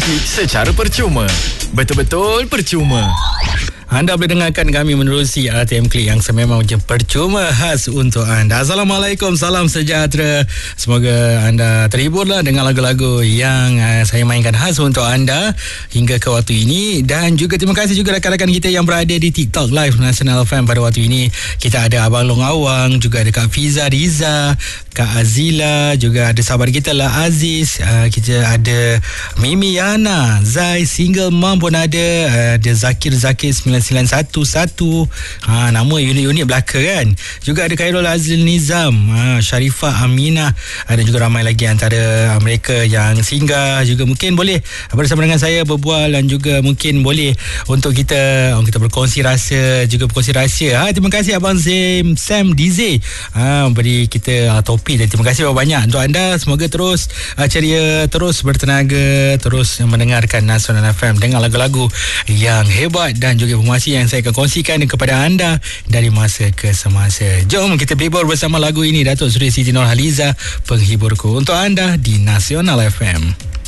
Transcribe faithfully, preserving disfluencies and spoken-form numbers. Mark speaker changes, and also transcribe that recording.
Speaker 1: Klik secara percuma. Betul-betul percuma. Anda boleh dengarkan kami menerusi R T M Klik yang sememang je percuma khas untuk anda. Assalamualaikum, salam sejahtera. Semoga anda terhiburlah dengan lagu-lagu yang uh, saya mainkan khas untuk anda hingga ke waktu ini. Dan juga terima kasih juga rakan-rakan kita yang berada di TikTok Live Nasional F M pada waktu ini. Kita ada Abang Long Awang, juga ada Kak Fiza Riza, Kak Azila, juga ada sahabat kita lah Aziz, uh, kita ada Mimi Yana, Zai single mom pun ada, uh, ada Zakir Zakir sembilan sembilan satu satu, ha, nama unit-unit belaka kan. Juga ada Khairul Azil Nizam, ha, Sharifah Aminah, ada juga ramai lagi antara mereka yang singgah. Juga mungkin boleh bersama dengan saya berbual dan juga mungkin boleh untuk kita kita berkongsi rasa, juga berkongsi rahsia. Ha, terima kasih Abang Zim, Sam D Z, ha, beri kita uh, topik, dan terima kasih banyak untuk anda. Semoga terus uh, ceria, terus bertenaga, terus mendengarkan Nasional F M dengan lagu-lagu yang hebat dan juga informasi yang saya akan kongsikan kepada anda dari masa ke semasa. Jom kita berhibur bersama lagu ini, Datuk Seri Siti Nurhaliza, penghiburku, untuk anda di Nasional F M.